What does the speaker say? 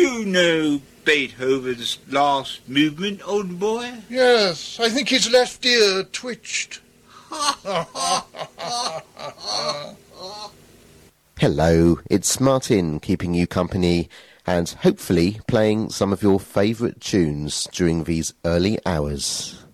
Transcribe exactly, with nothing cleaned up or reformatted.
you know Beethoven's last movement, old boy? Yes, I think his left ear twitched. Hello, it's Martin keeping you company and hopefully playing some of your favourite tunes during these early hours.